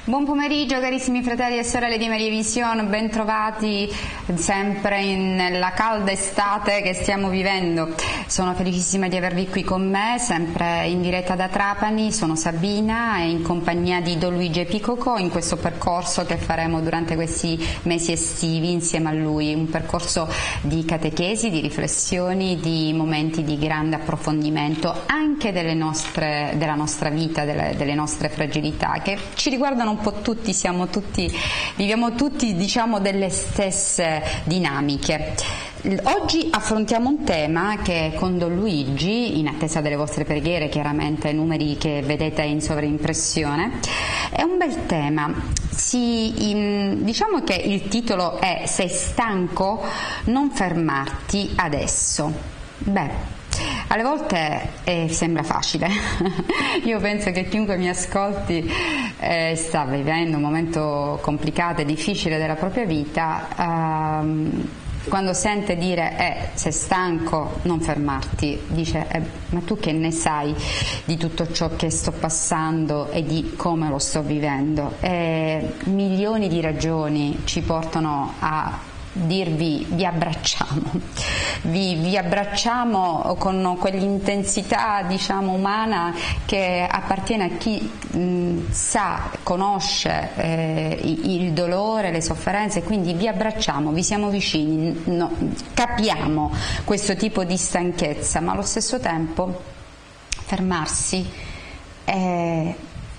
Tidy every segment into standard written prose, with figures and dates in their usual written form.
Buon pomeriggio carissimi fratelli e sorelle di Maria Vision, ben trovati sempre nella calda estate che stiamo vivendo. Sono felicissima di avervi qui con me, sempre in diretta da Trapani. Sono Sabina e in compagnia di Don Luigi Epicoco in questo percorso che faremo durante questi mesi estivi insieme a lui, un percorso di catechesi, di riflessioni, di momenti di grande approfondimento anche della nostra vita, delle nostre fragilità che ci riguardano un po' tutti, viviamo tutti, diciamo, delle stesse dinamiche. Oggi affrontiamo un tema che con Don Luigi, in attesa delle vostre preghiere, chiaramente numeri che vedete in sovraimpressione, è un bel tema. Diciamo che il titolo è "Sei stanco? Non fermarti adesso". Beh, alle volte sembra facile. Io penso che chiunque mi ascolti sta vivendo un momento complicato e difficile della propria vita, quando sente dire sei stanco, non fermarti, dice ma tu che ne sai di tutto ciò che sto passando e di come lo sto vivendo? Milioni di ragioni ci portano a dirvi vi abbracciamo, vi abbracciamo con quell'intensità, diciamo, umana che appartiene a chi sa, conosce il dolore, le sofferenze, quindi vi abbracciamo, vi siamo vicini, capiamo questo tipo di stanchezza, ma allo stesso tempo fermarsi è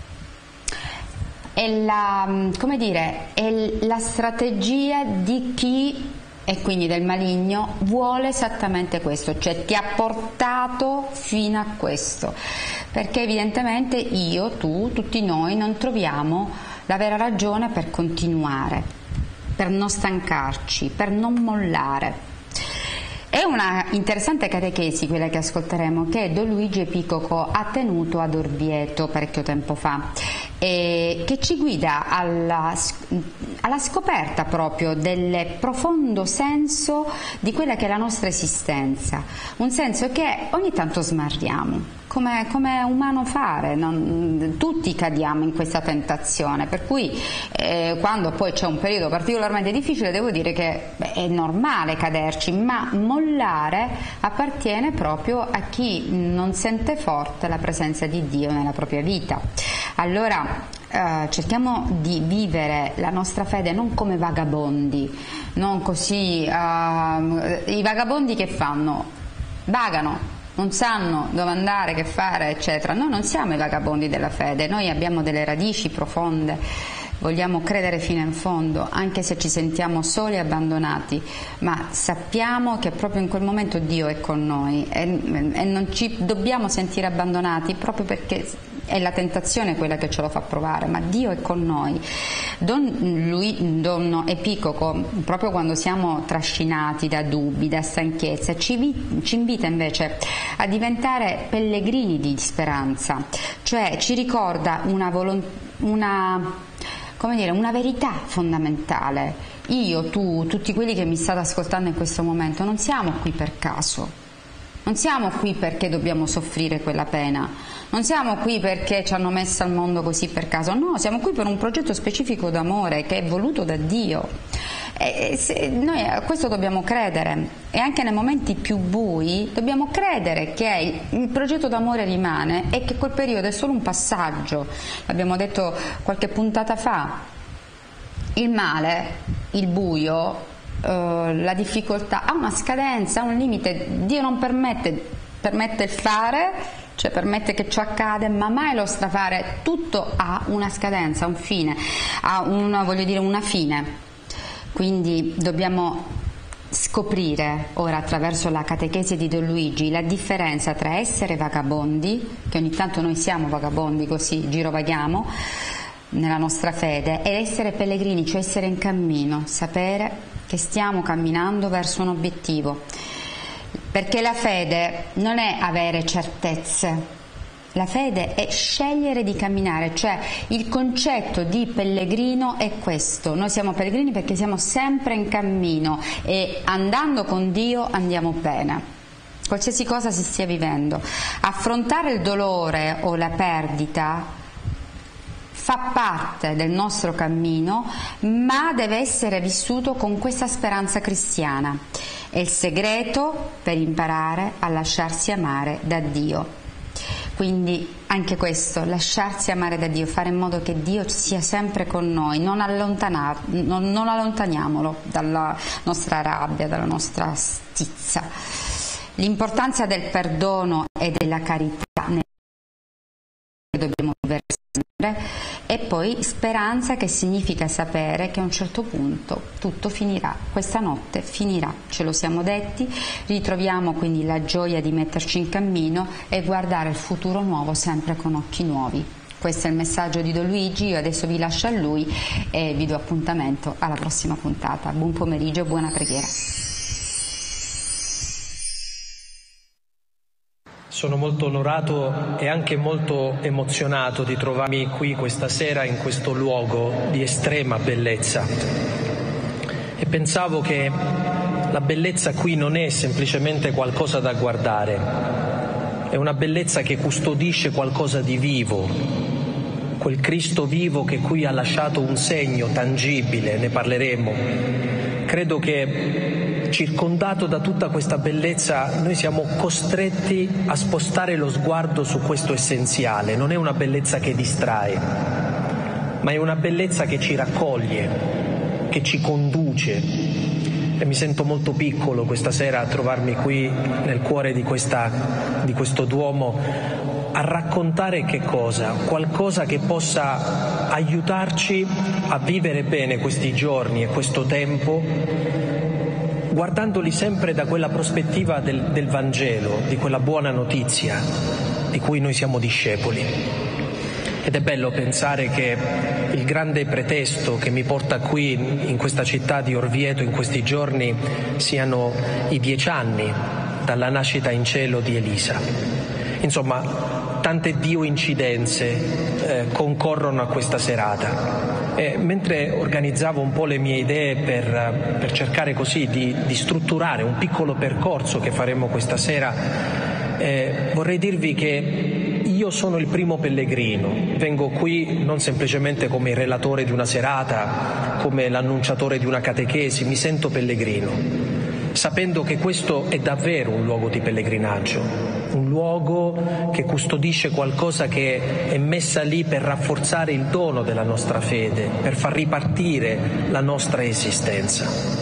la strategia di chi, e quindi del maligno, vuole esattamente questo, cioè ti ha portato fino a questo, perché evidentemente io, tu, tutti noi non troviamo la vera ragione per continuare, per non stancarci, per non mollare. È una interessante catechesi quella che ascolteremo, che Don Luigi Epicoco ha tenuto ad Orvieto parecchio tempo fa, che ci guida alla scoperta proprio del profondo senso di quella che è la nostra esistenza, un senso che ogni tanto smarriamo, come è umano fare, tutti cadiamo in questa tentazione, per cui quando poi c'è un periodo particolarmente difficile devo dire che è normale caderci, ma mollare appartiene proprio a chi non sente forte la presenza di Dio nella propria vita. Allora cerchiamo di vivere la nostra fede non come vagabondi, non così i vagabondi che fanno? Vagano, non sanno dove andare, che fare, eccetera. Noi non siamo i vagabondi della fede, noi abbiamo delle radici profonde, vogliamo credere fino in fondo, anche se ci sentiamo soli e abbandonati, ma sappiamo che proprio in quel momento Dio è con noi e non ci dobbiamo sentire abbandonati, proprio perché è la tentazione quella che ce lo fa provare, ma Dio è con noi. Don Epicoco, proprio quando siamo trascinati da dubbi, da stanchezza, ci invita invece a diventare pellegrini di speranza, cioè ci ricorda una verità fondamentale. Io, tu, tutti quelli che mi state ascoltando in questo momento, non siamo qui per caso. Non siamo qui perché dobbiamo soffrire quella pena, non siamo qui perché ci hanno messo al mondo così per caso, no, siamo qui per un progetto specifico d'amore che è voluto da Dio. Noi a questo dobbiamo credere, e anche nei momenti più bui dobbiamo credere che il progetto d'amore rimane e che quel periodo è solo un passaggio. L'abbiamo detto qualche puntata fa, il male, il buio, la difficoltà ha una scadenza, ha un limite. Dia non permette il fare, cioè permette che ciò accade, ma mai lo strafare. Tutto ha una scadenza, un fine, ha una fine. Quindi dobbiamo scoprire ora, attraverso la catechesi di Don Luigi, la differenza tra essere vagabondi, che ogni tanto noi siamo vagabondi, così girovaghiamo nella nostra fede, ed essere pellegrini, cioè essere in cammino, sapere che stiamo camminando verso un obiettivo, perché la fede non è avere certezze, la fede è scegliere di camminare, cioè il concetto di pellegrino è questo: noi siamo pellegrini perché siamo sempre in cammino e andando con Dio andiamo bene, qualsiasi cosa si stia vivendo. Affrontare il dolore o la perdita fa parte del nostro cammino, ma deve essere vissuto con questa speranza cristiana. È il segreto per imparare a lasciarsi amare da Dio. Quindi anche questo, lasciarsi amare da Dio, fare in modo che Dio sia sempre con noi, non allontaniamolo dalla nostra rabbia, dalla nostra stizza. L'importanza del perdono e della carità che dobbiamo vivere sempre, e poi speranza, che significa sapere che a un certo punto tutto finirà, questa notte finirà, ce lo siamo detti, ritroviamo quindi la gioia di metterci in cammino e guardare il futuro nuovo sempre con occhi nuovi. Questo è il messaggio di Don Luigi, io adesso vi lascio a lui e vi do appuntamento alla prossima puntata. Buon pomeriggio e buona preghiera. Sono molto onorato e anche molto emozionato di trovarmi qui questa sera in questo luogo di estrema bellezza. E pensavo che la bellezza qui non è semplicemente qualcosa da guardare, è una bellezza che custodisce qualcosa di vivo, quel Cristo vivo che qui ha lasciato un segno tangibile, ne parleremo. Credo che circondato da tutta questa bellezza noi siamo costretti a spostare lo sguardo su questo essenziale. Non è una bellezza che distrae, ma è una bellezza che ci raccoglie, che ci conduce. E mi sento molto piccolo questa sera a trovarmi qui nel cuore di questo Duomo a raccontare che cosa? Qualcosa che possa aiutarci a vivere bene questi giorni e questo tempo, guardandoli sempre da quella prospettiva del Vangelo, di quella buona notizia di cui noi siamo discepoli. Ed è bello pensare che il grande pretesto che mi porta qui in questa città di Orvieto in questi giorni siano i 10 anni dalla nascita in cielo di Elisa. Insomma, tante coincidenze concorrono a questa serata. E mentre organizzavo un po' le mie idee per cercare così di strutturare un piccolo percorso che faremo questa sera, vorrei dirvi che io sono il primo pellegrino. Vengo qui non semplicemente come il relatore di una serata, come l'annunciatore di una catechesi, mi sento pellegrino, sapendo che questo è davvero un luogo di pellegrinaggio, un luogo che custodisce qualcosa che è messa lì per rafforzare il dono della nostra fede, per far ripartire la nostra esistenza.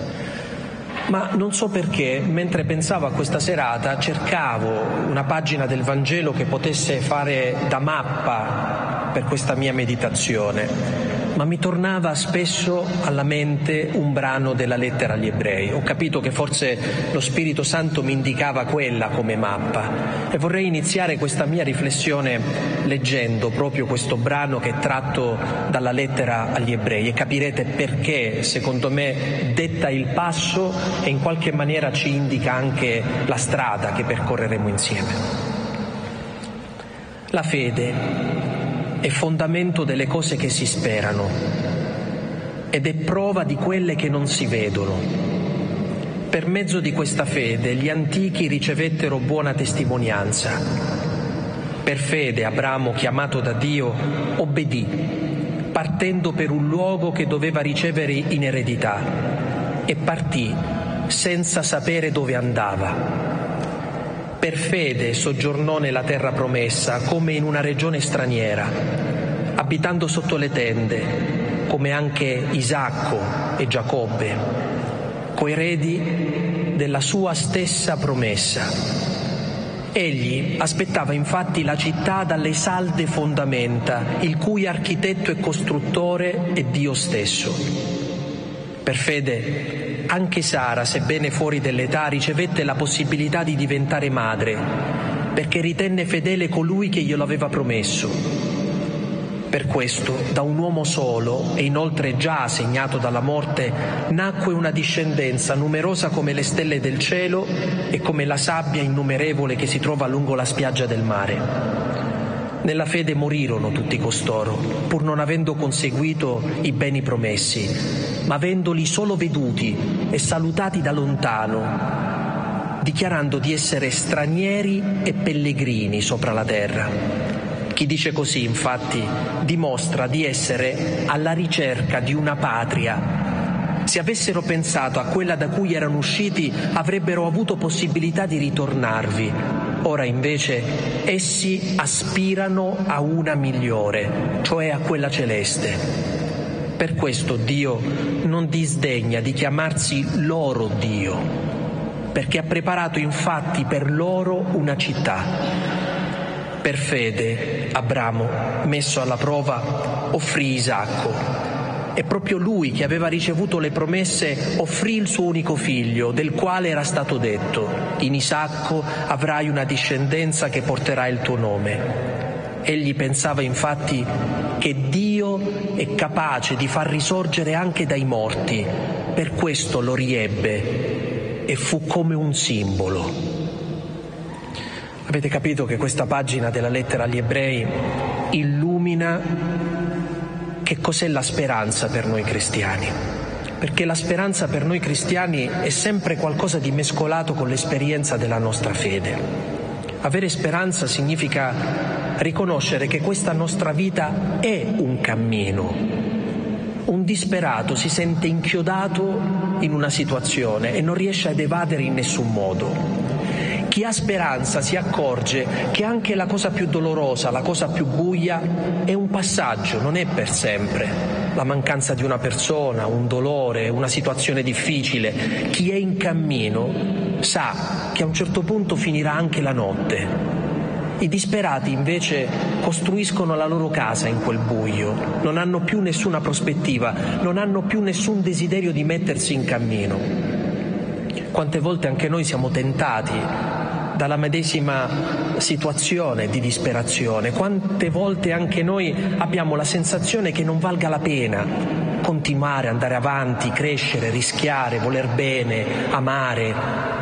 Ma non so perché, mentre pensavo a questa serata, cercavo una pagina del Vangelo che potesse fare da mappa per questa mia meditazione, ma mi tornava spesso alla mente un brano della lettera agli Ebrei. Ho capito che forse lo Spirito Santo mi indicava quella come mappa e vorrei iniziare questa mia riflessione leggendo proprio questo brano che è tratto dalla lettera agli Ebrei, e capirete perché, secondo me, detta il passo e in qualche maniera ci indica anche la strada che percorreremo insieme. La fede è fondamento delle cose che si sperano ed è prova di quelle che non si vedono. Per mezzo di questa fede gli antichi ricevettero buona testimonianza. Per fede Abramo, chiamato da Dio, obbedì, partendo per un luogo che doveva ricevere in eredità, e partì senza sapere dove andava. Per fede soggiornò nella terra promessa come in una regione straniera, abitando sotto le tende, come anche Isacco e Giacobbe, coeredi della sua stessa promessa. Egli aspettava infatti la città dalle salde fondamenta, il cui architetto e costruttore è Dio stesso. Per fede anche Sara, sebbene fuori dell'età, ricevette la possibilità di diventare madre, perché ritenne fedele colui che glielo aveva promesso. Per questo, da un uomo solo, e inoltre già segnato dalla morte, nacque una discendenza numerosa come le stelle del cielo e come la sabbia innumerevole che si trova lungo la spiaggia del mare. Nella fede morirono tutti costoro, pur non avendo conseguito i beni promessi, ma avendoli solo veduti e salutati da lontano, dichiarando di essere stranieri e pellegrini sopra la terra. Chi dice così, infatti, dimostra di essere alla ricerca di una patria. Se avessero pensato a quella da cui erano usciti, avrebbero avuto possibilità di ritornarvi. Ora invece essi aspirano a una migliore, cioè a quella celeste. Per questo Dio non disdegna di chiamarsi loro Dio, perché ha preparato infatti per loro una città. Per fede Abramo, messo alla prova, offrì Isacco. E proprio lui, che aveva ricevuto le promesse, offrì il suo unico figlio, del quale era stato detto: in Isacco avrai una discendenza che porterà il tuo nome. Egli pensava infatti che Dio è capace di far risorgere anche dai morti. Per questo lo riebbe e fu come un simbolo. Avete capito che questa pagina della lettera agli Ebrei illumina che cos'è la speranza per noi cristiani? Perché la speranza per noi cristiani è sempre qualcosa di mescolato con l'esperienza della nostra fede. Avere speranza significa riconoscere che questa nostra vita è un cammino. Un disperato si sente inchiodato in una situazione e non riesce ad evadere in nessun modo. Chi ha speranza si accorge che anche la cosa più dolorosa, la cosa più buia, è un passaggio, non è per sempre. La mancanza di una persona, un dolore, una situazione difficile. Chi è in cammino sa che a un certo punto finirà anche la notte. I disperati invece costruiscono la loro casa in quel buio, non hanno più nessuna prospettiva, non hanno più nessun desiderio di mettersi in cammino. Quante volte anche noi siamo tentati dalla medesima situazione di disperazione, quante volte anche noi abbiamo la sensazione che non valga la pena continuare, andare avanti, crescere, rischiare, voler bene, amare,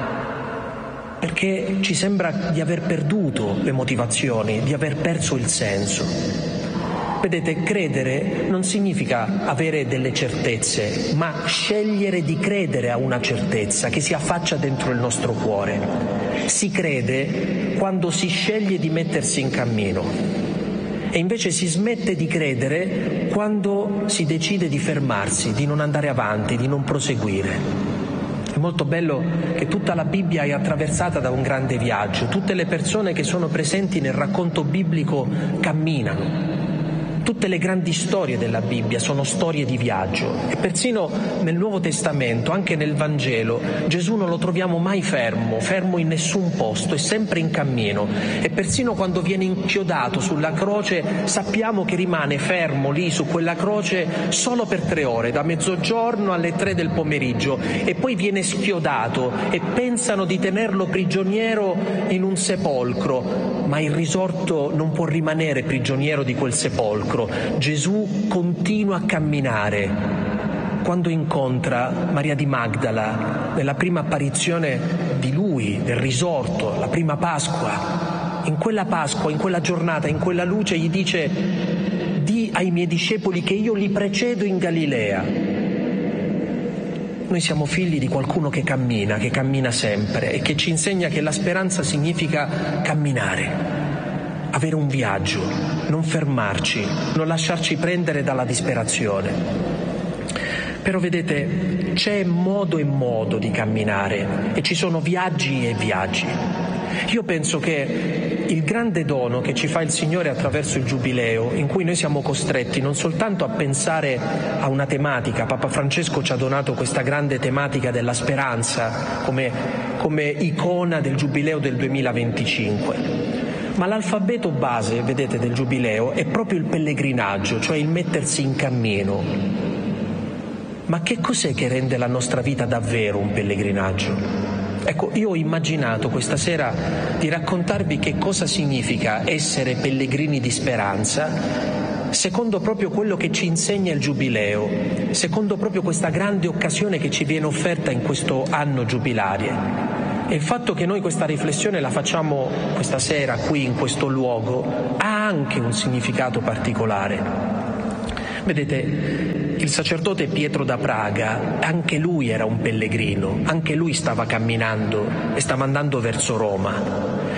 perché ci sembra di aver perduto le motivazioni, di aver perso il senso. Vedete, credere non significa avere delle certezze, ma scegliere di credere a una certezza che si affaccia dentro il nostro cuore. Si crede quando si sceglie di mettersi in cammino e invece si smette di credere quando si decide di fermarsi, di non andare avanti, di non proseguire. È molto bello che tutta la Bibbia è attraversata da un grande viaggio. Tutte le persone che sono presenti nel racconto biblico camminano. Tutte le grandi storie della Bibbia sono storie di viaggio e persino nel Nuovo Testamento, anche nel Vangelo, Gesù non lo troviamo mai fermo in nessun posto, è sempre in cammino e persino quando viene inchiodato sulla croce sappiamo che rimane fermo lì su quella croce solo per 3 ore, da mezzogiorno alle 3 del pomeriggio e poi viene schiodato e pensano di tenerlo prigioniero in un sepolcro, ma il risorto non può rimanere prigioniero di quel sepolcro. Gesù continua a camminare. Quando incontra Maria di Magdala, nella prima apparizione di lui, del risorto, la prima Pasqua, in quella Pasqua, in quella giornata, in quella luce gli dice: di ai miei discepoli che io li precedo in Galilea. Noi siamo figli di qualcuno che cammina sempre e che ci insegna che la speranza significa camminare. Avere un viaggio, non fermarci, non lasciarci prendere dalla disperazione. Però vedete, c'è modo e modo di camminare e ci sono viaggi e viaggi. Io penso che il grande dono che ci fa il Signore attraverso il Giubileo, in cui noi siamo costretti non soltanto a pensare a una tematica, Papa Francesco ci ha donato questa grande tematica della speranza come icona del Giubileo del 2025, ma l'alfabeto base, vedete, del Giubileo è proprio il pellegrinaggio, cioè il mettersi in cammino. Ma che cos'è che rende la nostra vita davvero un pellegrinaggio? Ecco, io ho immaginato questa sera di raccontarvi che cosa significa essere pellegrini di speranza, secondo proprio quello che ci insegna il Giubileo, secondo proprio questa grande occasione che ci viene offerta in questo anno giubilare. E il fatto che noi questa riflessione la facciamo questa sera qui in questo luogo ha anche un significato particolare. Vedete, il sacerdote Pietro da Praga, anche lui era un pellegrino, anche lui stava camminando e stava andando verso Roma.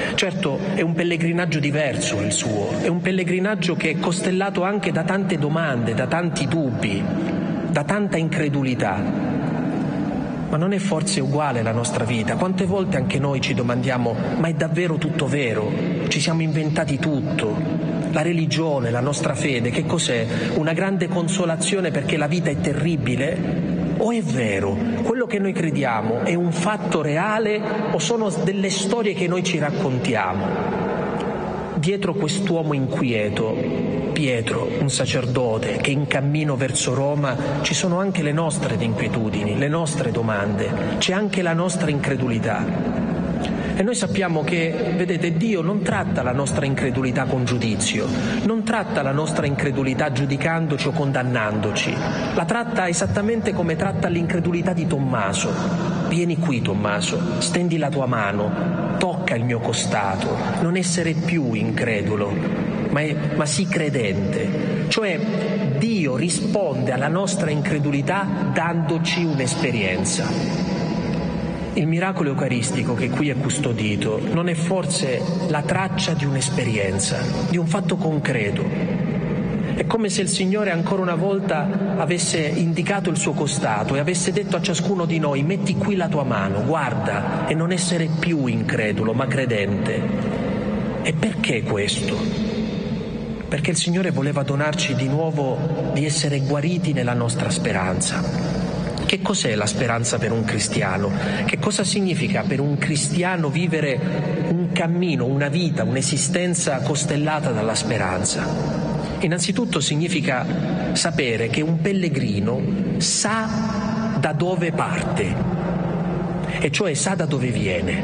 Certo, è un pellegrinaggio diverso il suo, è un pellegrinaggio che è costellato anche da tante domande, da tanti dubbi, da tanta incredulità. Ma non è forse uguale la nostra vita? Quante volte anche noi ci domandiamo: ma è davvero tutto vero? Ci siamo inventati tutto? La religione, la nostra fede, che cos'è? Una grande consolazione perché la vita è terribile? O è vero? Quello che noi crediamo è un fatto reale o sono delle storie che noi ci raccontiamo? Dietro quest'uomo inquieto, Pietro, un sacerdote che in cammino verso Roma, ci sono anche le nostre inquietudini, le nostre domande, c'è anche la nostra incredulità. E noi sappiamo che, vedete, Dio non tratta la nostra incredulità con giudizio, non tratta la nostra incredulità giudicandoci o condannandoci, la tratta esattamente come tratta l'incredulità di Tommaso. Vieni qui, Tommaso, stendi la tua mano, tocca il mio costato, non essere più incredulo, ma sii credente. Cioè Dio risponde alla nostra incredulità dandoci un'esperienza. Il miracolo eucaristico che qui è custodito non è forse la traccia di un'esperienza, di un fatto concreto. È come se il Signore ancora una volta avesse indicato il suo costato e avesse detto a ciascuno di noi: metti qui la tua mano, guarda, e non essere più incredulo ma credente. E perché questo? Perché il Signore voleva donarci di nuovo di essere guariti nella nostra speranza. Che cos'è la speranza per un cristiano? Che cosa significa per un cristiano vivere un cammino, una vita, un'esistenza costellata dalla speranza? Innanzitutto significa sapere che un pellegrino sa da dove parte, e cioè sa da dove viene.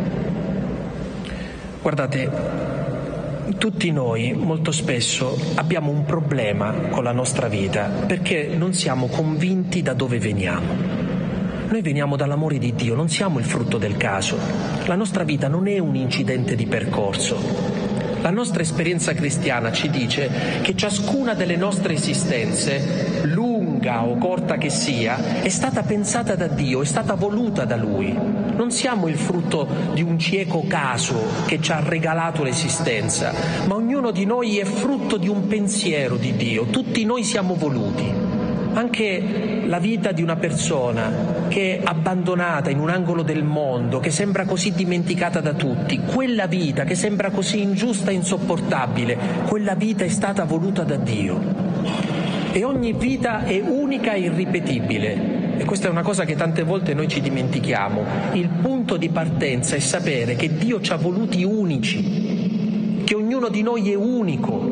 Guardate, tutti noi molto spesso abbiamo un problema con la nostra vita perché non siamo convinti da dove veniamo. Noi veniamo dall'amore di Dio, non siamo il frutto del caso. La nostra vita non è un incidente di percorso. La nostra esperienza cristiana ci dice che ciascuna delle nostre esistenze, lunga o corta che sia, è stata pensata da Dio, è stata voluta da Lui. Non siamo il frutto di un cieco caso che ci ha regalato l'esistenza, ma ognuno di noi è frutto di un pensiero di Dio. Tutti noi siamo voluti. Anche la vita di una persona che è abbandonata in un angolo del mondo, che sembra così dimenticata da tutti, quella vita che sembra così ingiusta e insopportabile, quella vita è stata voluta da Dio. E ogni vita è unica e irripetibile. E questa è una cosa che tante volte noi ci dimentichiamo. Il punto di partenza è sapere che Dio ci ha voluti unici, che ognuno di noi è unico.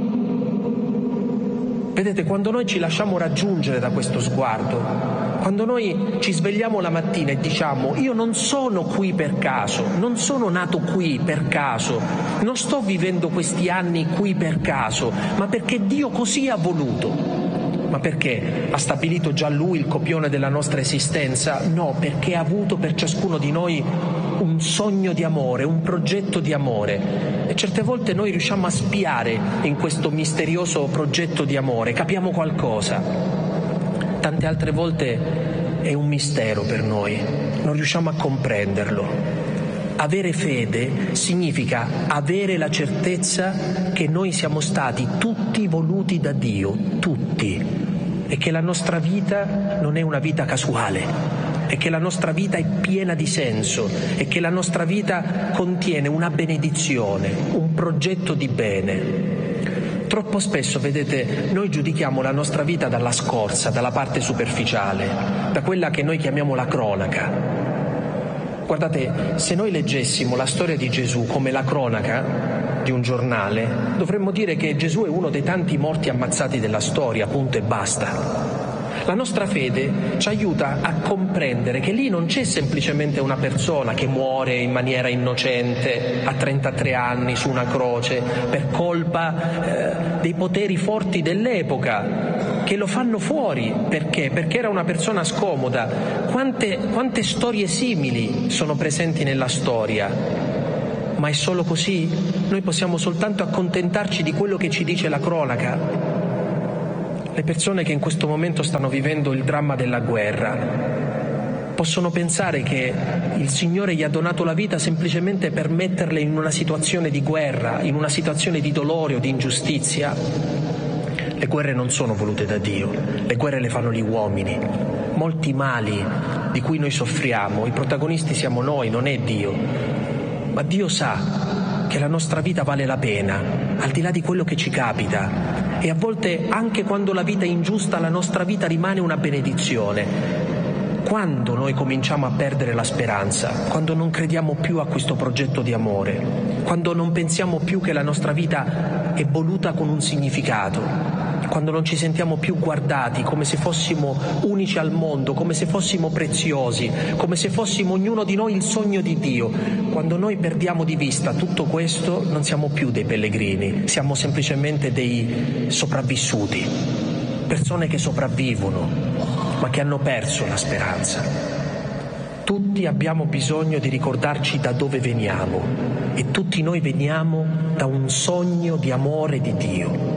Vedete, quando noi ci lasciamo raggiungere da questo sguardo, quando noi ci svegliamo la mattina e diciamo: io non sono qui per caso, non sono nato qui per caso, non sto vivendo questi anni qui per caso, ma perché Dio così ha voluto. Ma perché? Ha stabilito già Lui il copione della nostra esistenza? No, perché ha avuto per ciascuno di noi un sogno di amore, un progetto di amore. E certe volte noi riusciamo a spiare in questo misterioso progetto di amore, capiamo qualcosa. Tante altre volte è un mistero per noi, non riusciamo a comprenderlo. Avere fede significa avere la certezza che noi siamo stati tutti voluti da Dio, tutti, e che la nostra vita non è una vita casuale, e che la nostra vita è piena di senso, e che la nostra vita contiene una benedizione, un progetto di bene. Troppo spesso, vedete, noi giudichiamo la nostra vita dalla scorza, dalla parte superficiale, da quella che noi chiamiamo la cronaca. Guardate, se noi leggessimo la storia di Gesù come la cronaca di un giornale, dovremmo dire che Gesù è uno dei tanti morti ammazzati della storia, punto e basta. La nostra fede ci aiuta a comprendere che lì non c'è semplicemente una persona che muore in maniera innocente a 33 anni su una croce per colpa dei poteri forti dell'epoca che lo fanno fuori. Perché? Perché era una persona scomoda. Quante storie simili sono presenti nella storia? Ma è solo così? Noi possiamo soltanto accontentarci di quello che ci dice la cronaca. Le persone che in questo momento stanno vivendo il dramma della guerra possono pensare che il Signore gli ha donato la vita semplicemente per metterle in una situazione di guerra, in una situazione di dolore o di ingiustizia. Le guerre non sono volute da Dio, le guerre le fanno gli uomini. Molti mali di cui noi soffriamo, i protagonisti siamo noi, non è Dio. Ma Dio sa che la nostra vita vale la pena, al di là di quello che ci capita. E a volte, anche quando la vita è ingiusta, la nostra vita rimane una benedizione. Quando noi cominciamo a perdere la speranza, quando non crediamo più a questo progetto di amore, quando non pensiamo più che la nostra vita è voluta con un significato, quando non ci sentiamo più guardati come se fossimo unici al mondo, come se fossimo preziosi, come se fossimo ognuno di noi il sogno di Dio, quando noi perdiamo di vista tutto questo, non siamo più dei pellegrini, siamo semplicemente dei sopravvissuti, persone che sopravvivono, ma che hanno perso la speranza. Tutti abbiamo bisogno di ricordarci da dove veniamo, e tutti noi veniamo da un sogno di amore di Dio.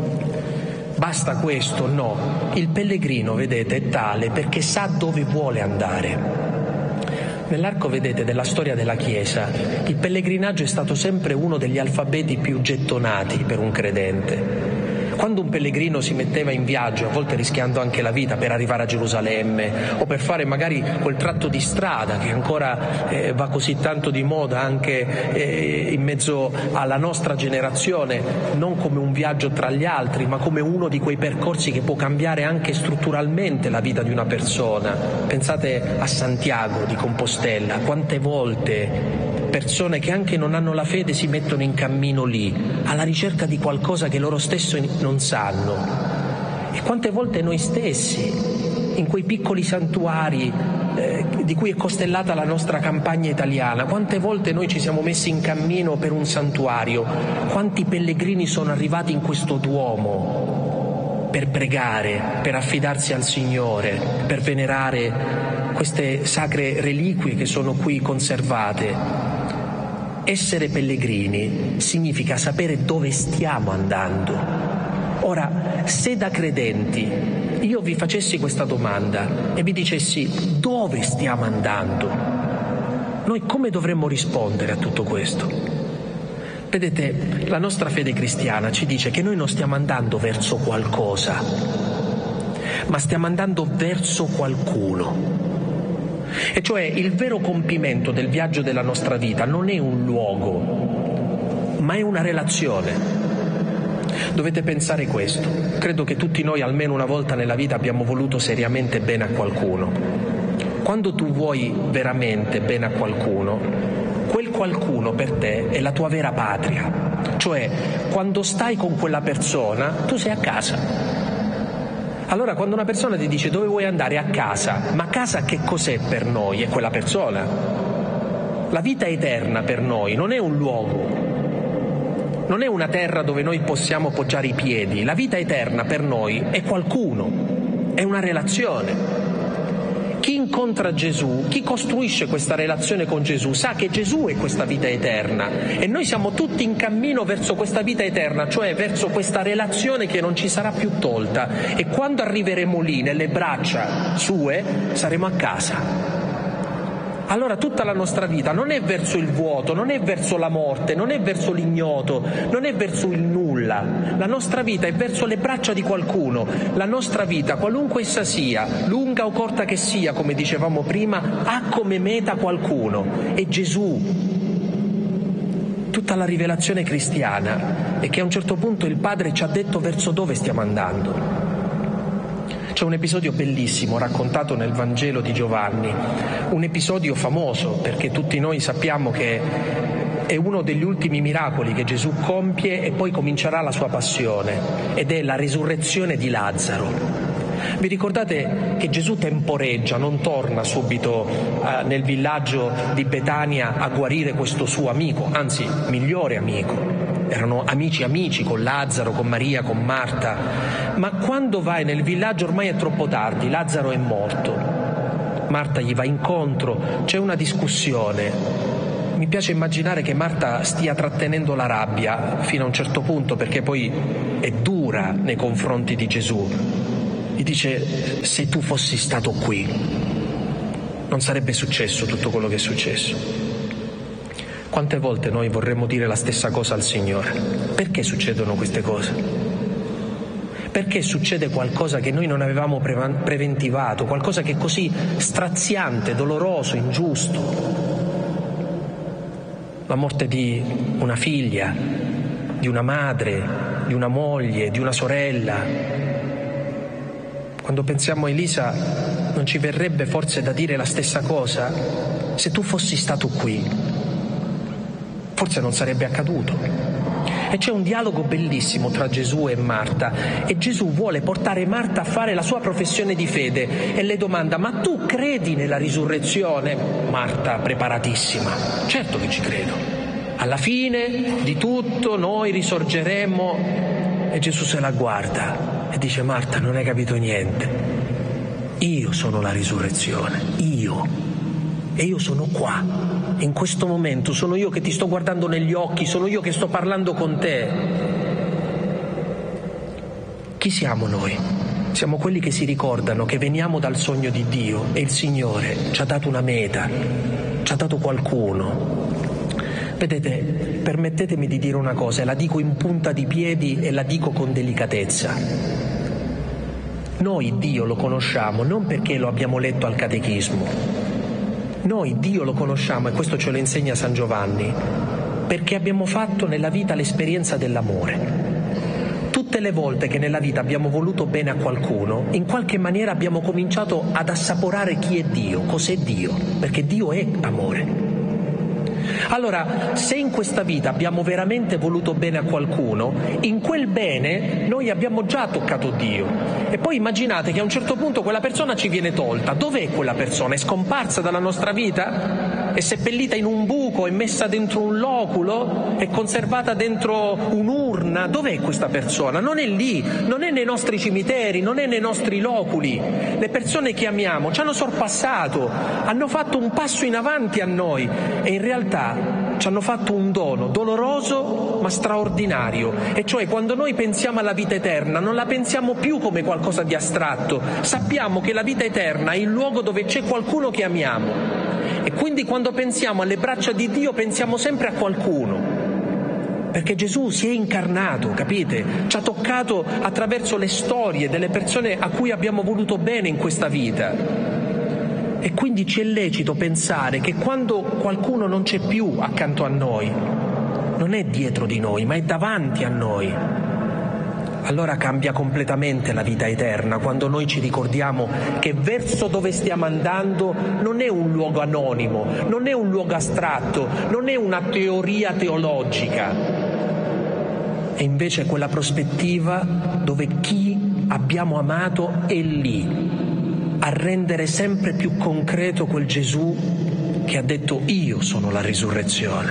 Basta questo? No. Il pellegrino, vedete, è tale perché sa dove vuole andare. Nell'arco, vedete, della storia della Chiesa, il pellegrinaggio è stato sempre uno degli alfabeti più gettonati per un credente. Quando un pellegrino si metteva in viaggio, a volte rischiando anche la vita per arrivare a Gerusalemme o per fare magari quel tratto di strada che ancora va così tanto di moda anche in mezzo alla nostra generazione, non come un viaggio tra gli altri, ma come uno di quei percorsi che può cambiare anche strutturalmente la vita di una persona. Pensate a Santiago di Compostela, quante volte persone che anche non hanno la fede si mettono in cammino lì, alla ricerca di qualcosa che loro stessi non sanno. E quante volte noi stessi, in quei piccoli santuari di cui è costellata la nostra campagna italiana, quante volte noi ci siamo messi in cammino per un santuario, quanti pellegrini sono arrivati in questo Duomo per pregare, per affidarsi al Signore, per venerare queste sacre reliquie che sono qui conservate. Essere pellegrini significa sapere dove stiamo andando. Ora, se da credenti io vi facessi questa domanda e vi dicessi dove stiamo andando, noi come dovremmo rispondere a tutto questo? Vedete, la nostra fede cristiana ci dice che noi non stiamo andando verso qualcosa, ma stiamo andando verso qualcuno. E cioè il vero compimento del viaggio della nostra vita non è un luogo, ma è una relazione. Dovete pensare questo. Credo che tutti noi almeno una volta nella vita abbiamo voluto seriamente bene a qualcuno. Quando tu vuoi veramente bene a qualcuno, quel qualcuno per te è la tua vera patria. Cioè, quando stai con quella persona, tu sei a casa. Allora quando una persona ti dice dove vuoi andare, a casa, ma casa che cos'è per noi? È quella persona. La vita eterna per noi non è un luogo, non è una terra dove noi possiamo poggiare i piedi. La vita eterna per noi è qualcuno, è una relazione. Chi incontra Gesù, chi costruisce questa relazione con Gesù, sa che Gesù è questa vita eterna e noi siamo tutti in cammino verso questa vita eterna, cioè verso questa relazione che non ci sarà più tolta, e quando arriveremo lì nelle braccia sue saremo a casa. Allora tutta la nostra vita non è verso il vuoto, non è verso la morte, non è verso l'ignoto, non è verso il nulla. La nostra vita è verso le braccia di qualcuno. La nostra vita, qualunque essa sia, lunga o corta che sia, come dicevamo prima, ha come meta qualcuno. È Gesù. Tutta la rivelazione cristiana è che a un certo punto il Padre ci ha detto verso dove stiamo andando. C'è un episodio bellissimo raccontato nel Vangelo di Giovanni, un episodio famoso perché tutti noi sappiamo che è uno degli ultimi miracoli che Gesù compie e poi comincerà la sua passione, ed è la risurrezione di Lazzaro. Vi ricordate che Gesù temporeggia, non torna subito nel villaggio di Betania a guarire questo suo amico, anzi migliore amico. Erano amici con Lazzaro, con Maria, con Marta, ma quando vai nel villaggio ormai è troppo tardi, Lazzaro è morto. Marta gli va incontro, c'è una discussione. Mi piace immaginare che Marta stia trattenendo la rabbia fino a un certo punto, perché poi è dura nei confronti di Gesù. Gli dice: se tu fossi stato qui. non sarebbe successo tutto quello che è successo. Quante volte noi vorremmo dire la stessa cosa al Signore? Perché succedono queste cose? Perché succede qualcosa che noi non avevamo preventivato, qualcosa che è così straziante, doloroso, ingiusto? La morte di una figlia, di una madre, di una moglie, di una sorella. Quando pensiamo a Elisa, non ci verrebbe forse da dire la stessa cosa? Se tu fossi stato qui, forse non sarebbe accaduto. E c'è un dialogo bellissimo tra Gesù e Marta, e Gesù vuole portare Marta a fare la sua professione di fede e le domanda: ma tu credi nella risurrezione? Marta, preparatissima: certo che ci credo, alla fine di tutto noi risorgeremo. E Gesù se la guarda e dice: Marta, non hai capito niente, io sono la risurrezione, e io sono qua. In questo momento sono io che ti sto guardando negli occhi, sono io che sto parlando con te. Chi siamo noi? Siamo quelli che si ricordano che veniamo dal sogno di Dio e il Signore ci ha dato una meta, ci ha dato qualcuno. Vedete, permettetemi di dire una cosa, e la dico in punta di piedi e la dico con delicatezza. Noi Dio lo conosciamo non perché lo abbiamo letto al catechismo. Noi Dio lo conosciamo, e questo ce lo insegna San Giovanni, perché abbiamo fatto nella vita l'esperienza dell'amore. Tutte le volte che nella vita abbiamo voluto bene a qualcuno, in qualche maniera abbiamo cominciato ad assaporare chi è Dio, cos'è Dio, perché Dio è amore. Allora, se in questa vita abbiamo veramente voluto bene a qualcuno, in quel bene noi abbiamo già toccato Dio. E poi immaginate che a un certo punto quella persona ci viene tolta. Dov'è quella persona? È scomparsa dalla nostra vita? È seppellita in un buco? È messa dentro un loculo? È conservata dentro un'urna? Dov'è questa persona? Non è lì, non è nei nostri cimiteri, non è nei nostri loculi. Le persone che amiamo ci hanno sorpassato, hanno fatto un passo in avanti a noi e in realtà ci hanno fatto un dono doloroso ma straordinario. E cioè, quando noi pensiamo alla vita eterna non la pensiamo più come qualcosa di astratto, sappiamo che la vita eterna è il luogo dove c'è qualcuno che amiamo, e quindi quando pensiamo alle braccia di Dio pensiamo sempre a qualcuno, perché Gesù si è incarnato, capite? Ci ha toccato attraverso le storie delle persone a cui abbiamo voluto bene in questa vita. E quindi ci è lecito pensare che quando qualcuno non c'è più accanto a noi, non è dietro di noi, ma è davanti a noi. Allora cambia completamente la vita eterna, quando noi ci ricordiamo che verso dove stiamo andando non è un luogo anonimo, non è un luogo astratto, non è una teoria teologica. È invece quella prospettiva dove chi abbiamo amato è lì, a rendere sempre più concreto quel Gesù che ha detto: io sono la risurrezione.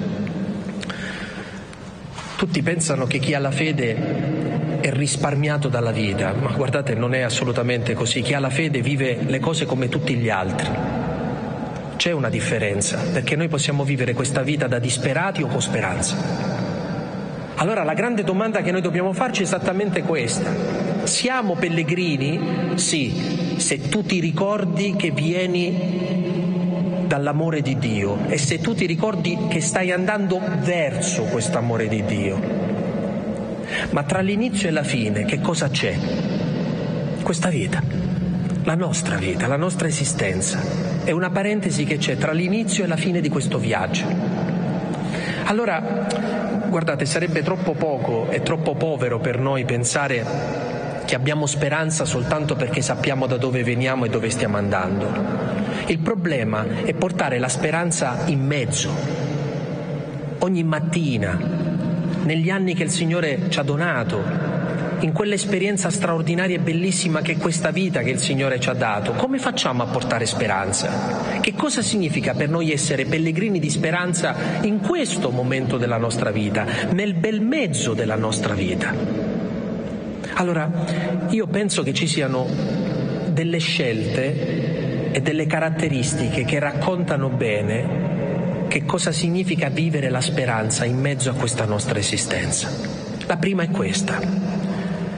Tutti pensano che chi ha la fede è risparmiato dalla vita, ma guardate, non è assolutamente così. Chi ha la fede vive le cose come tutti gli altri. C'è una differenza, perché noi possiamo vivere questa vita da disperati o con speranza. Allora la grande domanda che noi dobbiamo farci è esattamente questa: siamo pellegrini? Sì, se tu ti ricordi che vieni dall'amore di Dio e se tu ti ricordi che stai andando verso questo amore di Dio. Ma tra l'inizio e la fine che cosa c'è? Questa vita, la nostra vita, la nostra esistenza. È una parentesi che c'è tra l'inizio e la fine di questo viaggio. Allora, guardate, sarebbe troppo poco e troppo povero per noi pensare che abbiamo speranza soltanto perché sappiamo da dove veniamo e dove stiamo andando. Il problema è portare la speranza in mezzo, ogni mattina, negli anni che il Signore ci ha donato, in quell'esperienza straordinaria e bellissima che è questa vita che il Signore ci ha dato. Come facciamo a portare speranza? Che cosa significa per noi essere pellegrini di speranza in questo momento della nostra vita, nel bel mezzo della nostra vita? Allora, io penso che ci siano delle scelte e delle caratteristiche che raccontano bene che cosa significa vivere la speranza in mezzo a questa nostra esistenza. La prima è questa: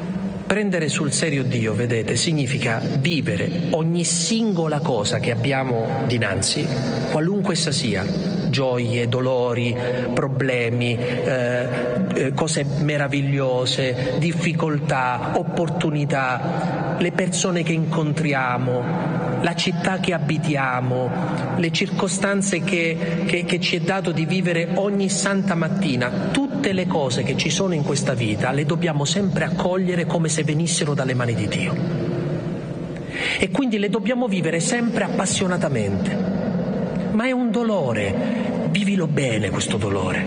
Prendere sul serio Dio, vedete, significa vivere ogni singola cosa che abbiamo dinanzi, qualunque essa sia, gioie, dolori, problemi, cose meravigliose, difficoltà, opportunità, le persone che incontriamo, la città che abitiamo, le circostanze che ci è dato di vivere ogni santa mattina. Tutte le cose che ci sono in questa vita le dobbiamo sempre accogliere come se venissero dalle mani di Dio. E quindi le dobbiamo vivere sempre appassionatamente. Ma è un dolore, vivilo bene questo dolore.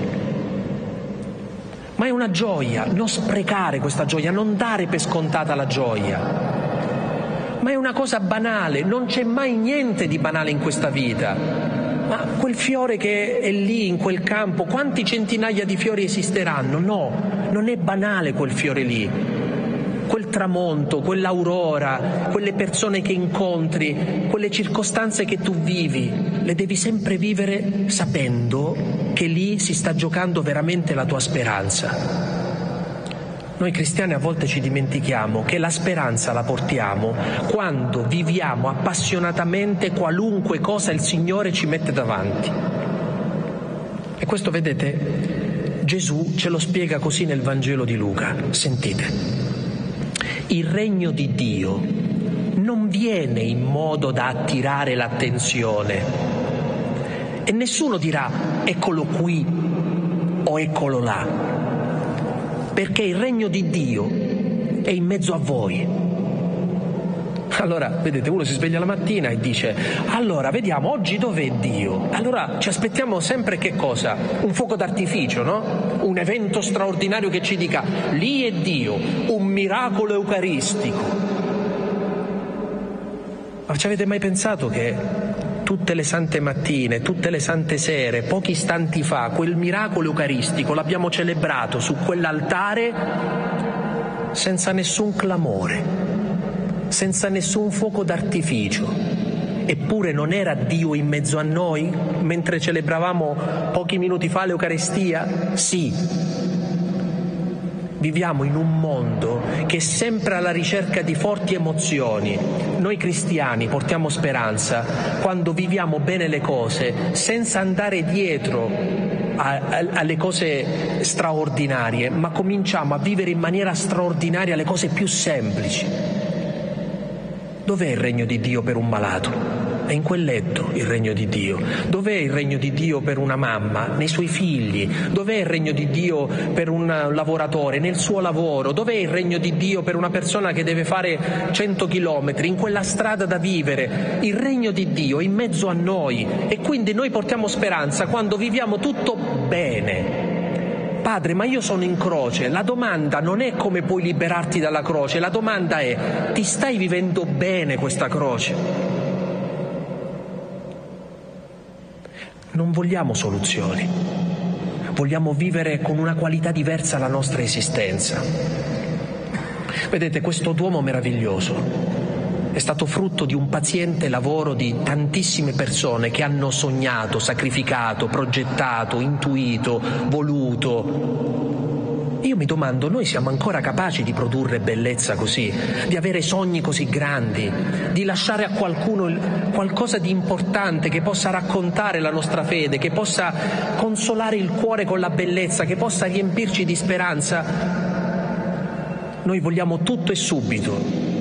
Ma è una gioia, non sprecare questa gioia, non dare per scontata la gioia. Ma è una cosa banale, non c'è mai niente di banale in questa vita. Ma quel fiore che è lì in quel campo, quanti centinaia di fiori esisteranno? No, non è banale quel fiore lì. Quel tramonto, quell'aurora, quelle persone che incontri, quelle circostanze che tu vivi, le devi sempre vivere sapendo che lì si sta giocando veramente la tua speranza. Noi cristiani a volte ci dimentichiamo che la speranza la portiamo quando viviamo appassionatamente qualunque cosa il Signore ci mette davanti. E questo, vedete, Gesù ce lo spiega così nel Vangelo di Luca. Sentite, il regno di Dio non viene in modo da attirare l'attenzione e nessuno dirà eccolo qui o eccolo là. Perché il regno di Dio è in mezzo a voi. Allora, vedete, uno si sveglia la mattina e dice allora, vediamo, oggi dov'è Dio? Allora ci aspettiamo sempre che cosa? Un fuoco d'artificio, no? Un evento straordinario che ci dica lì è Dio, un miracolo eucaristico. Ma ci avete mai pensato che tutte le sante mattine, tutte le sante sere, pochi istanti fa, quel miracolo eucaristico l'abbiamo celebrato su quell'altare senza nessun clamore, senza nessun fuoco d'artificio? Eppure non era Dio in mezzo a noi mentre celebravamo pochi minuti fa l'Eucaristia? Sì. Viviamo in un mondo che è sempre alla ricerca di forti emozioni. Noi cristiani portiamo speranza quando viviamo bene le cose senza andare dietro alle cose straordinarie, ma cominciamo a vivere in maniera straordinaria le cose più semplici. Dov'è il regno di Dio per un malato? È in quel letto il regno di Dio. Dov'è il regno di Dio per una mamma? Nei suoi figli. Dov'è il regno di Dio per un lavoratore? Nel suo lavoro. Dov'è il regno di Dio per una persona che deve fare 100 chilometri? In quella strada da vivere. Il regno di Dio è in mezzo a noi e quindi noi portiamo speranza quando viviamo tutto bene. Padre, ma io sono in croce. La domanda non è come puoi liberarti dalla croce, la domanda è: ti stai vivendo bene questa croce? Non vogliamo soluzioni, vogliamo vivere con una qualità diversa la nostra esistenza. Vedete, questo Duomo meraviglioso è stato frutto di un paziente lavoro di tantissime persone che hanno sognato, sacrificato, progettato, intuito, voluto. Io mi domando, noi siamo ancora capaci di produrre bellezza così, di avere sogni così grandi, di lasciare a qualcuno qualcosa di importante che possa raccontare la nostra fede, che possa consolare il cuore con la bellezza, che possa riempirci di speranza? Noi vogliamo tutto e subito.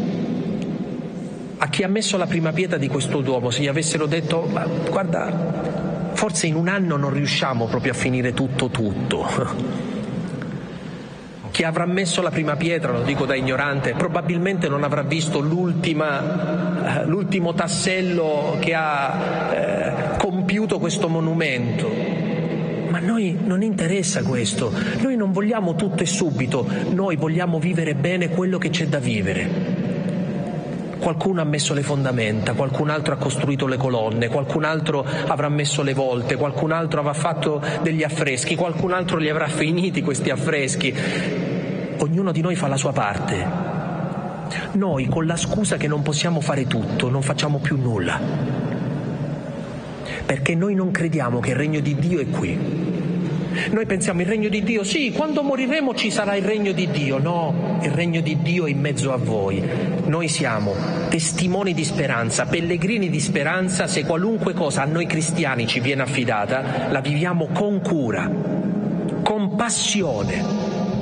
A chi ha messo la prima pietra di questo Duomo, se gli avessero detto ma guarda, forse in un anno non riusciamo proprio a finire tutto. Chi avrà messo la prima pietra, lo dico da ignorante, probabilmente non avrà visto l'ultimo tassello che ha compiuto questo monumento. Ma a noi non interessa questo, noi non vogliamo tutto e subito, noi vogliamo vivere bene quello che c'è da vivere. Qualcuno ha messo le fondamenta, qualcun altro ha costruito le colonne, qualcun altro avrà messo le volte, qualcun altro avrà fatto degli affreschi, qualcun altro li avrà finiti questi affreschi. Ognuno di noi fa la sua parte. Noi, con la scusa che non possiamo fare tutto, non facciamo più nulla. Perché noi non crediamo che il regno di Dio è qui. Noi pensiamo il regno di Dio, sì, quando moriremo ci sarà il regno di Dio. No, il regno di Dio è in mezzo a voi. Noi siamo testimoni di speranza, pellegrini di speranza. Se qualunque cosa a noi cristiani ci viene affidata, la viviamo con cura, con passione.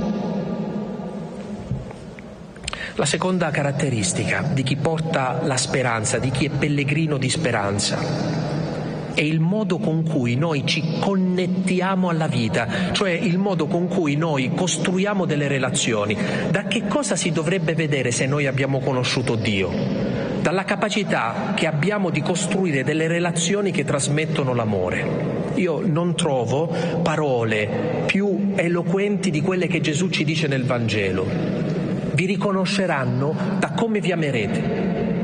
La seconda caratteristica di chi porta la speranza, di chi è pellegrino di speranza, è il modo con cui noi ci connettiamo alla vita, cioè il modo con cui noi costruiamo delle relazioni. Da che cosa si dovrebbe vedere se noi abbiamo conosciuto Dio? Dalla capacità che abbiamo di costruire delle relazioni che trasmettono l'amore. Io non trovo parole più eloquenti di quelle che Gesù ci dice nel Vangelo. Vi riconosceranno da come vi amerete.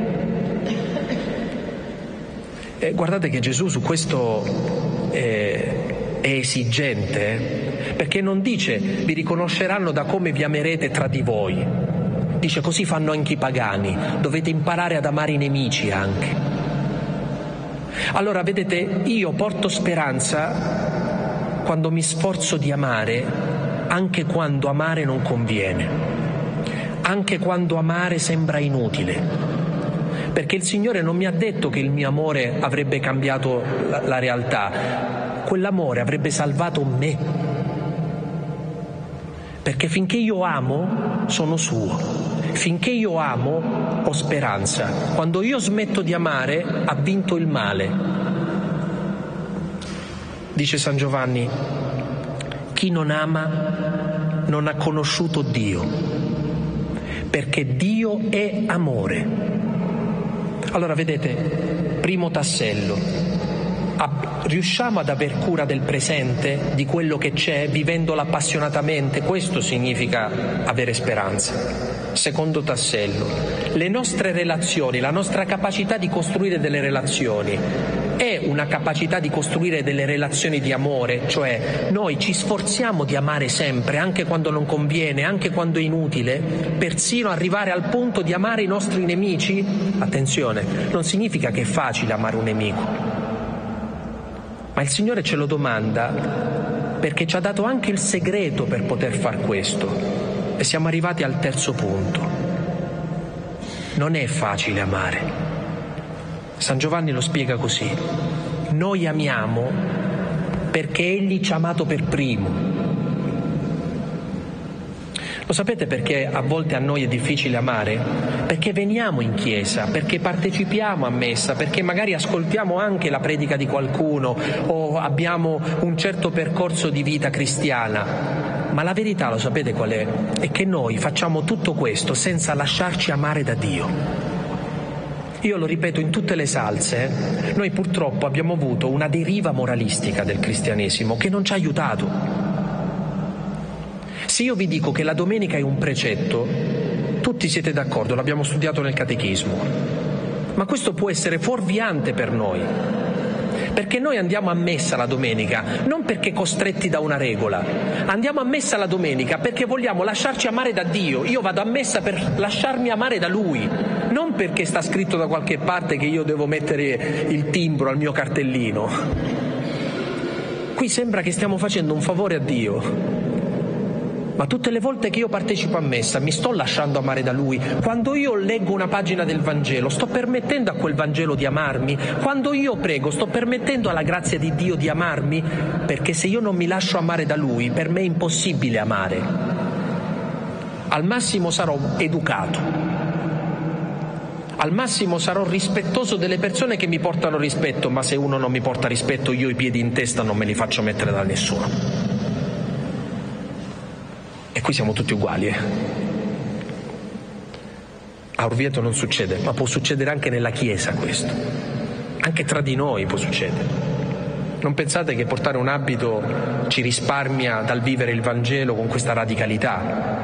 Guardate che Gesù su questo è esigente, perché non dice vi riconosceranno da come vi amerete tra di voi. Dice così fanno anche i pagani, dovete imparare ad amare i nemici anche. Allora vedete, io porto speranza quando mi sforzo di amare, anche quando amare non conviene. Anche quando amare sembra inutile, perché il Signore non mi ha detto che il mio amore avrebbe cambiato la realtà, quell'amore avrebbe salvato me, perché finché io amo sono suo, finché io amo ho speranza, quando io smetto di amare ha vinto il male. Dice San Giovanni, chi non ama non ha conosciuto Dio, perché Dio è amore. Allora vedete, primo tassello, riusciamo ad aver cura del presente, di quello che c'è, vivendolo appassionatamente, questo significa avere speranza. Secondo tassello, le nostre relazioni, la nostra capacità di costruire delle relazioni, è una capacità di costruire delle relazioni di amore, cioè noi ci sforziamo di amare sempre, anche quando non conviene, anche quando è inutile, persino arrivare al punto di amare i nostri nemici? Attenzione, non significa che è facile amare un nemico, ma il Signore ce lo domanda perché ci ha dato anche il segreto per poter far questo. E siamo arrivati al terzo punto. Non è facile amare. San Giovanni lo spiega così: noi amiamo perché Egli ci ha amato per primo. Lo sapete perché a volte a noi è difficile amare? Perché veniamo in chiesa, perché partecipiamo a messa, perché magari ascoltiamo anche la predica di qualcuno o abbiamo un certo percorso di vita cristiana. Ma la verità, lo sapete qual è? È che noi facciamo tutto questo senza lasciarci amare da Dio. Io lo ripeto in tutte le salse, noi purtroppo abbiamo avuto una deriva moralistica del cristianesimo che non ci ha aiutato. Se io vi dico che la domenica è un precetto, tutti siete d'accordo, l'abbiamo studiato nel catechismo, ma questo può essere fuorviante per noi, perché noi andiamo a messa la domenica non perché costretti da una regola, andiamo a messa la domenica perché vogliamo lasciarci amare da Dio. Io vado a messa per lasciarmi amare da Lui, non perché sta scritto da qualche parte che io devo mettere il timbro al mio cartellino. Qui sembra che stiamo facendo un favore a Dio, ma tutte le volte che io partecipo a messa mi sto lasciando amare da Lui. Quando io leggo una pagina del Vangelo sto permettendo a quel Vangelo di amarmi. Quando io prego sto permettendo alla grazia di Dio di amarmi, perché se io non mi lascio amare da Lui per me è impossibile amare. Al massimo sarò educato, al massimo sarò rispettoso delle persone che mi portano rispetto, ma se uno non mi porta rispetto io i piedi in testa non me li faccio mettere da nessuno. E qui siamo tutti uguali. A Orvieto non succede, ma può succedere anche nella Chiesa questo. Anche tra di noi può succedere. Non pensate che portare un abito ci risparmia dal vivere il Vangelo con questa radicalità.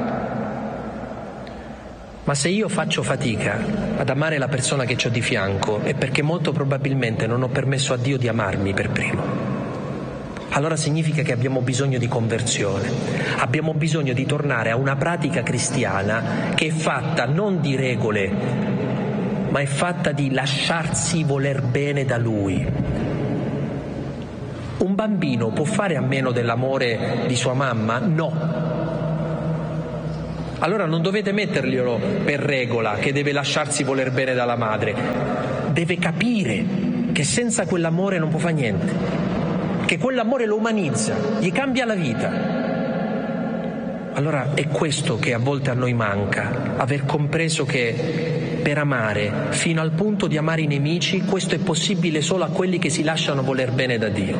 Ma se io faccio fatica ad amare la persona che ho di fianco è perché molto probabilmente non ho permesso a Dio di amarmi per primo. Allora significa che abbiamo bisogno di conversione, abbiamo bisogno di tornare a una pratica cristiana che è fatta non di regole, ma è fatta di lasciarsi voler bene da Lui. Un bambino può fare a meno dell'amore di sua mamma? No. Allora non dovete metterglielo per regola che deve lasciarsi voler bene dalla madre. Deve capire che senza quell'amore non può fare niente, che quell'amore lo umanizza, gli cambia la vita. Allora è questo che a volte a noi manca, aver compreso che per amare, fino al punto di amare i nemici, questo è possibile solo a quelli che si lasciano voler bene da Dio.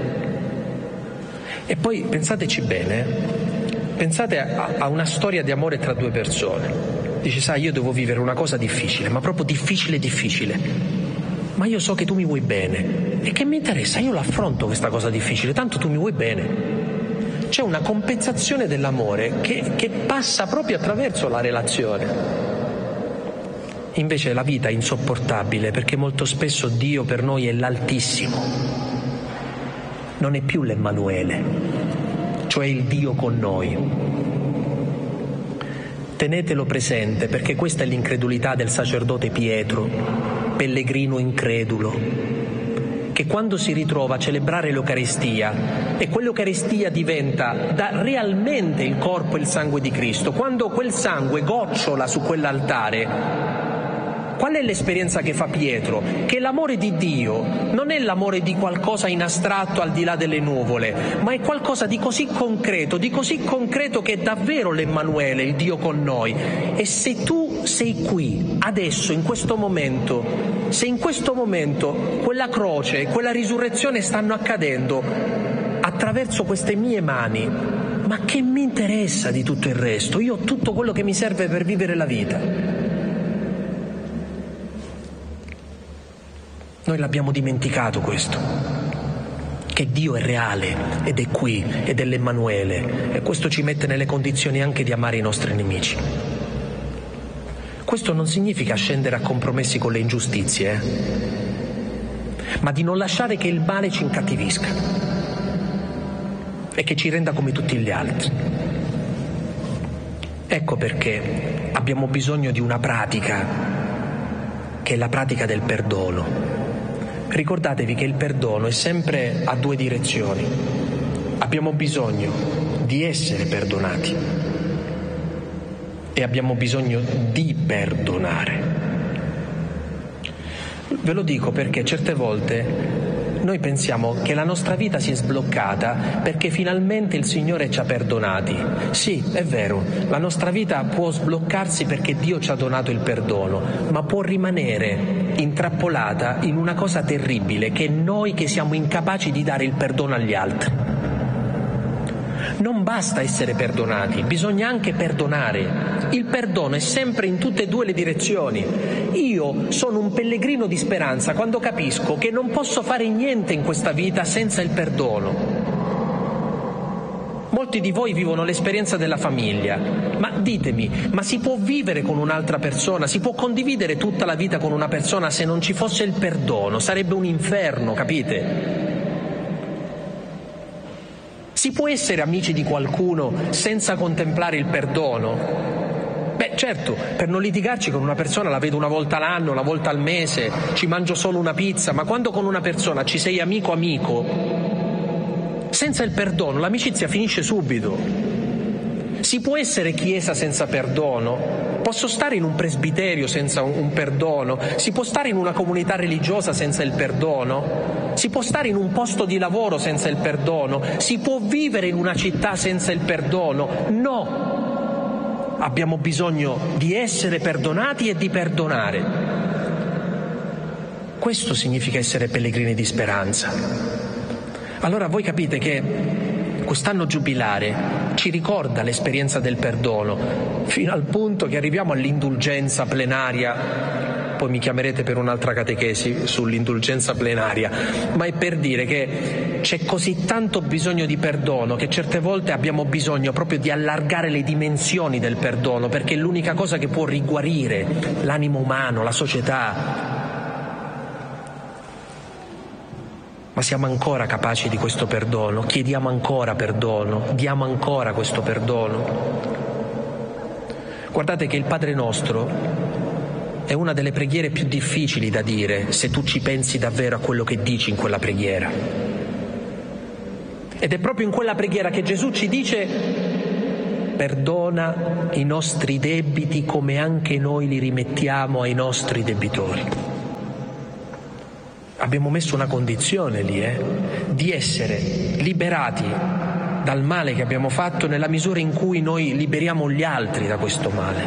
E poi pensateci bene, pensate a una storia di amore tra due persone. Dici, sai, io devo vivere una cosa difficile, ma proprio difficile. Ma io so che tu mi vuoi bene. E che mi interessa? Io l'affronto questa cosa difficile, tanto tu mi vuoi bene. C'è una compensazione dell'amore che passa proprio attraverso la relazione. Invece la vita è insopportabile perché molto spesso Dio per noi è l'Altissimo. Non è più l'Emmanuele, cioè il Dio con noi. Tenetelo presente, perché questa è l'incredulità del sacerdote Pietro, pellegrino incredulo, che quando si ritrova a celebrare l'Eucaristia e quell'Eucaristia diventa realmente il corpo e il sangue di Cristo, quando quel sangue gocciola su quell'altare, qual è l'esperienza che fa Pietro? Che l'amore di Dio non è l'amore di qualcosa in astratto al di là delle nuvole, ma è qualcosa di così concreto che è davvero l'Emmanuele, il Dio con noi. E se tu sei qui, adesso, in questo momento, se in questo momento quella croce, quella risurrezione stanno accadendo attraverso queste mie mani, ma che mi interessa di tutto il resto? Io ho tutto quello che mi serve per vivere la vita. Noi l'abbiamo dimenticato questo, che Dio è reale ed è qui ed è l'Emmanuele, e questo ci mette nelle condizioni anche di amare i nostri nemici. Questo non significa scendere a compromessi con le ingiustizie, ma di non lasciare che il male ci incattivisca e che ci renda come tutti gli altri. Ecco perché abbiamo bisogno di una pratica, che è la pratica del perdono. Ricordatevi che il perdono è sempre a due direzioni. Abbiamo bisogno di essere perdonati e abbiamo bisogno di perdonare. Ve lo dico perché certe volte noi pensiamo che la nostra vita si è sbloccata perché finalmente il Signore ci ha perdonati. Sì, è vero, la nostra vita può sbloccarsi perché Dio ci ha donato il perdono, ma può rimanere intrappolata in una cosa terribile, che è noi che siamo incapaci di dare il perdono agli altri. Non basta essere perdonati, bisogna anche perdonare. Il perdono è sempre in tutte e due le direzioni. Io sono un pellegrino di speranza quando capisco che non posso fare niente in questa vita senza il perdono. Molti di voi vivono l'esperienza della famiglia, ma ditemi, ma si può vivere con un'altra persona, si può condividere tutta la vita con una persona se non ci fosse il perdono? Sarebbe un inferno, capite? Si può essere amici di qualcuno senza contemplare il perdono? Beh, certo, per non litigarci con una persona la vedo una volta l'anno, una volta al mese, ci mangio solo una pizza, ma quando con una persona ci sei amico, senza il perdono l'amicizia finisce subito. Si può essere chiesa senza perdono? Posso stare in un presbiterio senza un perdono? Si può stare in una comunità religiosa senza il perdono? Si può stare in un posto di lavoro senza il perdono? Si può vivere in una città senza il perdono? No! Abbiamo bisogno di essere perdonati e di perdonare. Questo significa essere pellegrini di speranza. Allora voi capite che quest'anno giubilare ci ricorda l'esperienza del perdono, fino al punto che arriviamo all'indulgenza plenaria. Poi mi chiamerete per un'altra catechesi sull'indulgenza plenaria, ma è per dire che c'è così tanto bisogno di perdono che certe volte abbiamo bisogno proprio di allargare le dimensioni del perdono, perché è l'unica cosa che può riguarire l'animo umano, la società. Ma siamo ancora capaci di questo perdono? Chiediamo ancora perdono? Diamo ancora questo perdono? Guardate che il Padre Nostro è una delle preghiere più difficili da dire, se tu ci pensi davvero a quello che dici in quella preghiera. Ed è proprio in quella preghiera che Gesù ci dice: perdona i nostri debiti come anche noi li rimettiamo ai nostri debitori. Abbiamo messo una condizione lì, di essere liberati dal male che abbiamo fatto nella misura in cui noi liberiamo gli altri da questo male.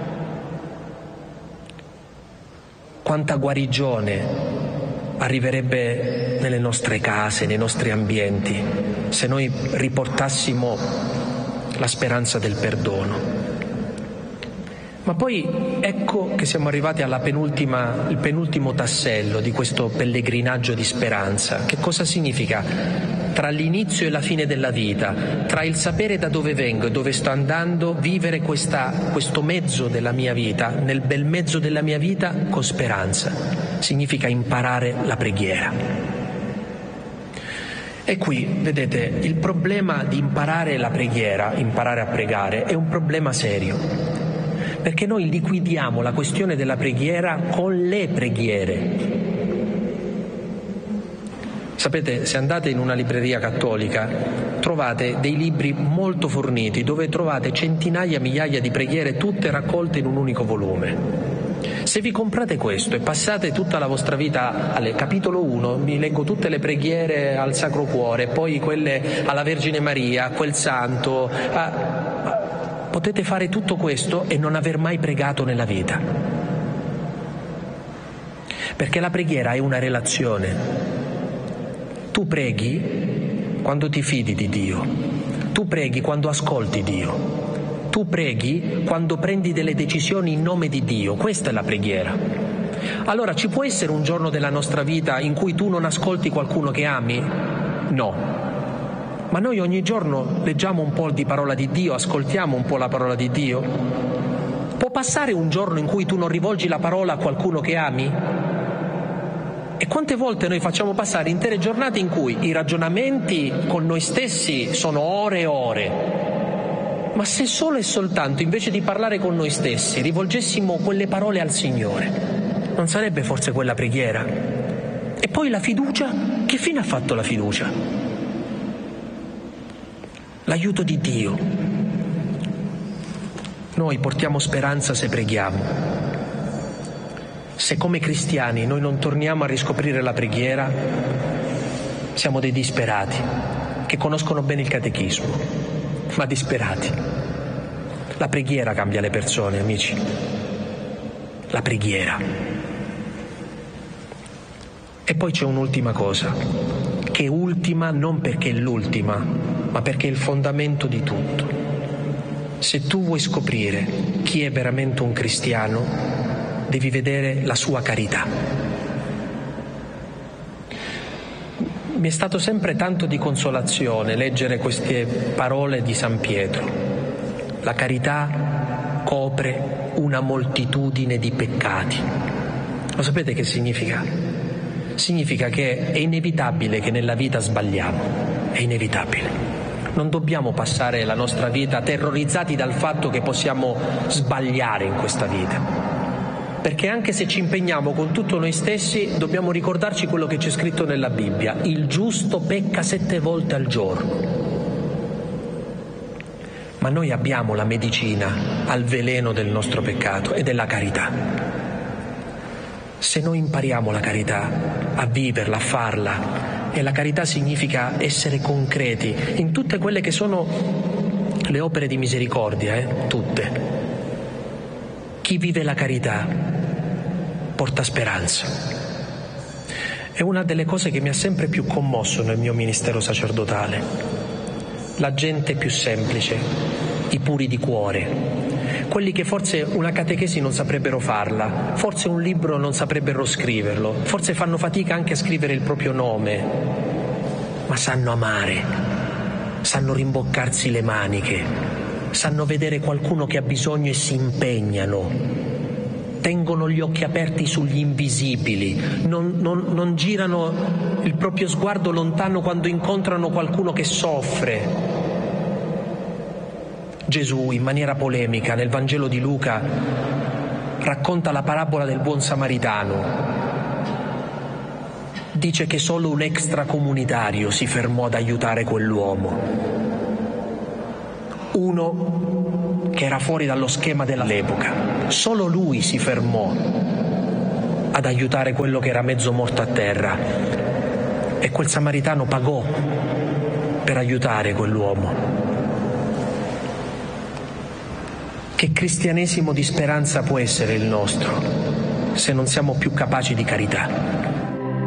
Quanta guarigione arriverebbe nelle nostre case, nei nostri ambienti, se noi riportassimo la speranza del perdono. Ma poi ecco che siamo arrivati il penultimo tassello di questo pellegrinaggio di speranza. Che cosa significa? Tra l'inizio e la fine della vita, tra il sapere da dove vengo e dove sto andando, vivere questo mezzo della mia vita, nel bel mezzo della mia vita, con speranza. Significa imparare la preghiera. E qui, vedete, il problema di imparare la preghiera, imparare a pregare, è un problema serio. Perché noi liquidiamo la questione della preghiera con le preghiere. Sapete, se andate in una libreria cattolica trovate dei libri molto forniti dove trovate centinaia, migliaia di preghiere tutte raccolte in un unico volume. Se vi comprate questo e passate tutta la vostra vita al capitolo 1, mi leggo tutte le preghiere al Sacro Cuore, poi quelle alla Vergine Maria, a quel santo, potete fare tutto questo e non aver mai pregato nella vita. Perché la preghiera è una relazione. Tu preghi quando ti fidi di Dio, tu preghi quando ascolti Dio, tu preghi quando prendi delle decisioni in nome di Dio. Questa è la preghiera. Allora, ci può essere un giorno della nostra vita in cui tu non ascolti qualcuno che ami? No. Ma noi ogni giorno leggiamo un po' di parola di Dio, ascoltiamo un po' la parola di Dio. Può passare un giorno in cui tu non rivolgi la parola a qualcuno che ami? E quante volte noi facciamo passare intere giornate in cui i ragionamenti con noi stessi sono ore e ore. Ma se solo e soltanto, invece di parlare con noi stessi, rivolgessimo quelle parole al Signore, non sarebbe forse quella preghiera? E poi la fiducia? Che fine ha fatto la fiducia? L'aiuto di Dio. Noi portiamo speranza se preghiamo. Se come cristiani noi non torniamo a riscoprire la preghiera, siamo dei disperati che conoscono bene il catechismo, ma disperati. La preghiera cambia le persone, amici. La preghiera. E poi c'è un'ultima cosa, che è ultima non perché è l'ultima, ma perché è il fondamento di tutto. Se tu vuoi scoprire chi è veramente un cristiano, devi vedere la sua carità. Mi è stato sempre tanto di consolazione leggere queste parole di San Pietro. La carità copre una moltitudine di peccati. Lo sapete che significa? Significa che è inevitabile che nella vita sbagliamo. È inevitabile. Non dobbiamo passare la nostra vita terrorizzati dal fatto che possiamo sbagliare in questa vita. Perché anche se ci impegniamo con tutto noi stessi, dobbiamo ricordarci quello che c'è scritto nella Bibbia: il giusto pecca 7 volte al giorno. Ma noi abbiamo la medicina al veleno del nostro peccato ed è la carità. Se noi impariamo la carità, a viverla, a farla, e la carità significa essere concreti in tutte quelle che sono le opere di misericordia, tutte. Chi vive la carità porta speranza. È una delle cose che mi ha sempre più commosso nel mio ministero sacerdotale. La gente più semplice, i puri di cuore, quelli che forse una catechesi non saprebbero farla, forse un libro non saprebbero scriverlo, forse fanno fatica anche a scrivere il proprio nome, ma sanno amare, sanno rimboccarsi le maniche, sanno vedere qualcuno che ha bisogno e si impegnano, tengono gli occhi aperti sugli invisibili, non girano il proprio sguardo lontano quando incontrano qualcuno che soffre. Gesù, in maniera polemica, nel Vangelo di Luca, racconta la parabola del buon samaritano. dice che solo un extracomunitario si fermò ad aiutare quell'uomo. Uno che era fuori dallo schema dell'epoca. Solo lui si fermò ad aiutare quello che era mezzo morto a terra. E quel samaritano pagò per aiutare quell'uomo. Che cristianesimo di speranza può essere il nostro se non siamo più capaci di carità?